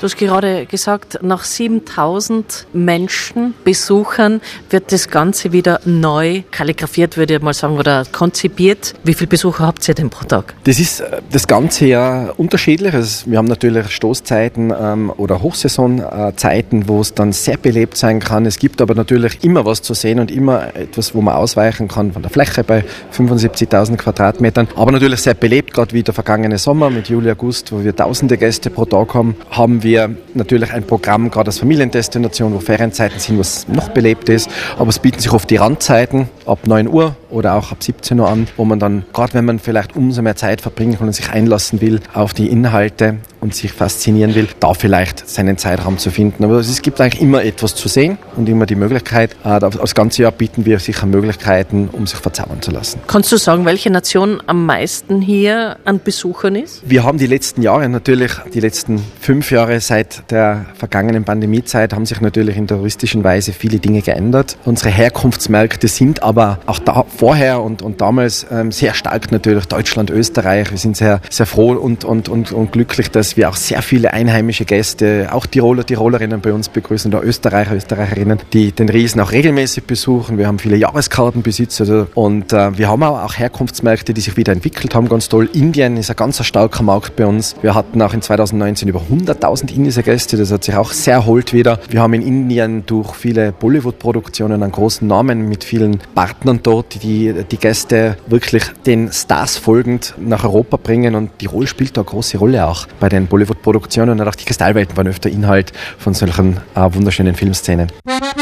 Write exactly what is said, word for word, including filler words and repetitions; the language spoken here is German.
Du hast gerade gesagt, nach siebentausend Menschen, Besuchern, wird das Ganze wieder neu kalligrafiert, würde ich mal sagen, oder konzipiert. Wie viele Besucher habt ihr denn pro Tag? Das ist das Ganze ja unterschiedlich. Also wir haben natürlich Stoßzeiten ähm, oder Hochsaisonzeiten, wo es dann sehr belebt sein kann. Es gibt aber natürlich immer was zu sehen und immer etwas, wo man ausweichen kann von der Fläche bei fünfundsiebzigtausend Quadratmetern. Aber natürlich sehr belebt, gerade wie der vergangene Sommer mit Juli, August, wo wir tausende Gäste pro Tag haben, haben wir natürlich ein Programm, gerade als Familiendestination, wo Ferienzeiten sind, was noch belebt ist. Aber es bieten sich oft die Randzeiten ab neun Uhr oder auch ab siebzehn Uhr an, wo man dann, gerade wenn man vielleicht umso mehr Zeit verbringen kann und sich einlassen will auf die Inhalte und sich faszinieren will, da vielleicht seinen Zeitraum zu finden. Aber es gibt eigentlich immer etwas zu sehen und immer die Möglichkeit. Das ganze Jahr bieten wir sicher Möglichkeiten, um sich verzaubern zu lassen. Kannst du sagen, welche Nation am meisten hier an Besuchern ist? Wir haben die letzten Jahre natürlich, die letzten fünf Jahre seit der vergangenen Pandemiezeit, haben sich natürlich in touristischen Weise viele Dinge geändert. Unsere Herkunftsmärkte sind aber auch da, vorher und, und damals ähm, sehr stark natürlich Deutschland, Österreich. Wir sind sehr, sehr froh und, und, und, und glücklich, dass wir auch sehr viele einheimische Gäste, auch Tiroler, Tirolerinnen bei uns begrüßen oder Österreicher, Österreicherinnen, die den Riesen auch regelmäßig besuchen. Wir haben viele Jahreskartenbesitzer und äh, wir haben aber auch Herkunftsmärkte, die sich wieder entwickelt haben, ganz toll. Indien ist ein ganz starker Markt bei uns. Wir hatten auch in zweitausendneunzehn über hunderttausend indische Gäste, das hat sich auch sehr erholt wieder. Wir haben in Indien durch viele Bollywood-Produktionen einen großen Namen mit vielen Partnern dort, die die Gäste wirklich den Stars folgend nach Europa bringen und Tirol spielt da eine große Rolle auch bei den Bollywood-Produktionen und auch die Kristallwelten waren öfter Inhalt von solchen äh, wunderschönen Filmszenen.